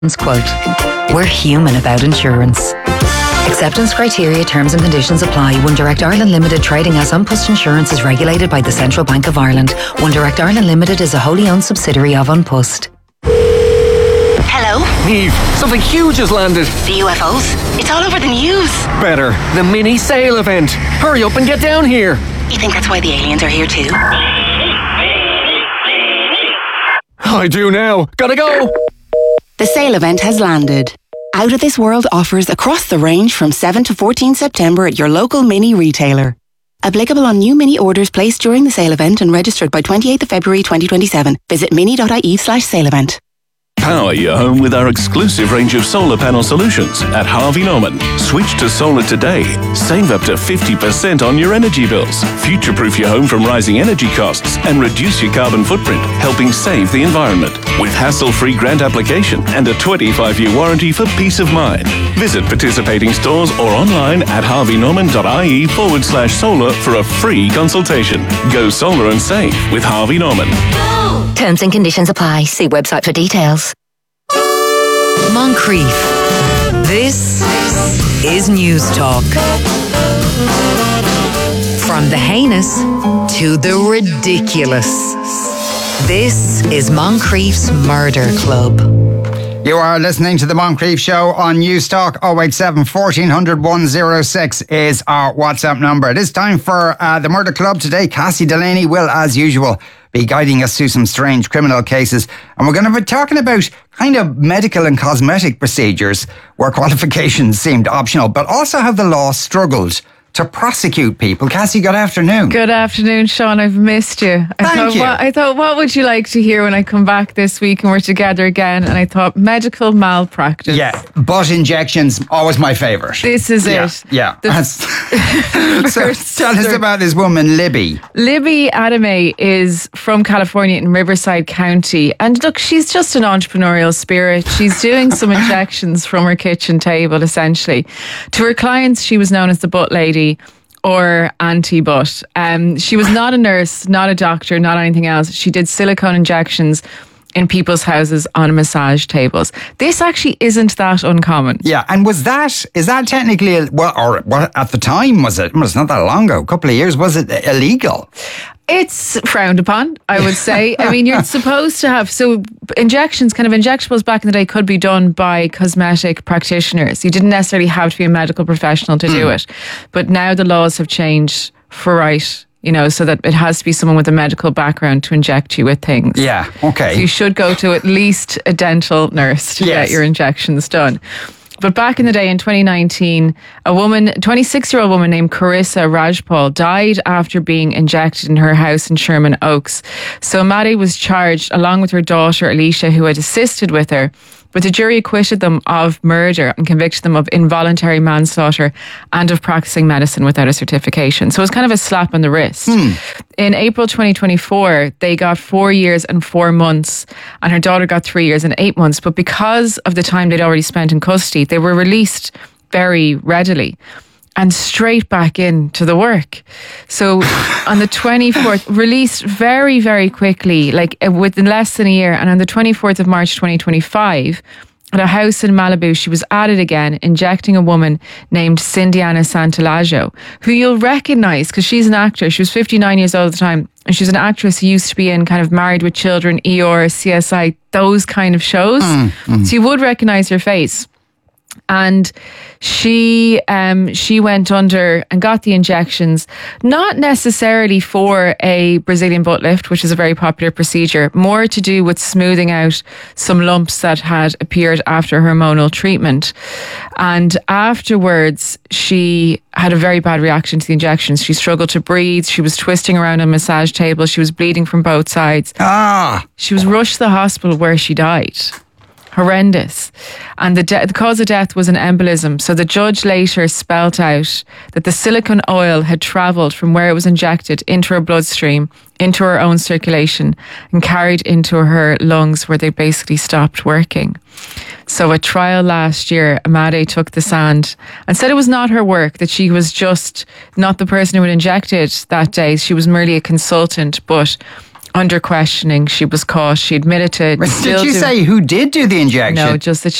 Quote, we're human about insurance. Acceptance criteria, terms and conditions apply. One Direct Ireland Limited trading as An Post Insurance is regulated by the Central Bank of Ireland. One Direct Ireland Limited is a wholly owned subsidiary of An Post. Hello? Niamh, something huge has landed. The UFOs? It's all over the news. Better, the mini sale event. Hurry up and get down here. You think that's why the aliens are here too? I do now. Gotta go. The sale event has landed. Out of This World offers across the range from 7 to 14 September at your local Mini retailer. Applicable on new Mini orders placed during the sale event and registered by 28th of February 2027. Visit mini.ie/sale event. Power your home with our exclusive range of solar panel solutions at Harvey Norman. Switch to solar today. Save up to 50% on your energy bills. Future-proof your home from rising energy costs and reduce your carbon footprint, helping save the environment. With hassle-free grant application and a 25-year warranty for peace of mind. Visit participating stores or online at harveynorman.ie/solar for a free consultation. Go solar and save with Harvey Norman. Terms and conditions apply. See website for details. Moncrief. This is News Talk. From the heinous to the ridiculous. This is Moncrief's Murder Club. You are listening to the Moncrief Show on News Talk. 087 1400 106 is our WhatsApp number. It is time for the Murder Club today. Cassie Delaney will, as usual, be guiding us through some strange criminal cases. And we're going to be talking about kind of medical and cosmetic procedures where qualifications seemed optional, but also how the law struggled to prosecute people. Cassie, good afternoon. Good afternoon, Sean. I've missed you. I thought, what would you like to hear when I come back this week and we're together again? And I thought, medical malpractice. Yeah, butt injections, always my favourite. This is it. Yeah. So tell us about this woman, Libby. Libby Adame is from California in Riverside County. And look, she's just an entrepreneurial spirit. She's doing some injections from her kitchen table, essentially. To her clients, she was known as the butt lady, or anti-butt. She was not a nurse, not a doctor, not anything else. She did silicone injections in people's houses on massage tables. This actually isn't that uncommon. Yeah, and is that technically, at the time, was it? Well, it's not that long ago, a couple of years, was it illegal? It's frowned upon, I would say. I mean, you're supposed to have... So injections, kind of injectables back in the day could be done by cosmetic practitioners. You didn't necessarily have to be a medical professional to do it. But now the laws have changed for right, so that it has to be someone with a medical background to inject you with things. Yeah, okay. So you should go to at least a dental nurse to get your injections done. But back in the day in 2019, a 26-year-old woman named Carissa Rajpal died after being injected in her house in Sherman Oaks. So Maddie was charged along with her daughter Alicia, who had assisted with her. But the jury acquitted them of murder and convicted them of involuntary manslaughter and of practicing medicine without a certification. So it was kind of a slap on the wrist. In April 2024, they got 4 years and 4 months, and her daughter got 3 years and 8 months. But because of the time they'd already spent in custody, they were released very readily and straight back into the work. So on the 24th, released very, very quickly, like within less than a year. And on the 24th of March 2025, at a house in Malibu, she was at it again, injecting a woman named Cindiana Santalaggio, who you'll recognise because she's an actress. She was 59 years old at the time, and she's an actress who used to be in kind of Married with Children, ER, CSI, those kind of shows. So you would recognise her face. And she went under and got the injections, not necessarily for a Brazilian butt lift, which is a very popular procedure, more to do with smoothing out some lumps that had appeared after hormonal treatment. And afterwards, she had a very bad reaction to the injections. She struggled to breathe. She was twisting around on a massage table. She was bleeding from both sides. She was rushed to the hospital where she died. Horrendous. And the cause of death was an embolism. So the judge later spelt out that the silicone oil had travelled from where it was injected into her bloodstream, into her own circulation, and carried into her lungs where they basically stopped working. So at trial last year, Amade took the stand and said it was not her work, that she was just not the person who had injected that day. She was merely a consultant, but Under questioning, she was caught. She admitted to Did you say who did do the injection? No, just that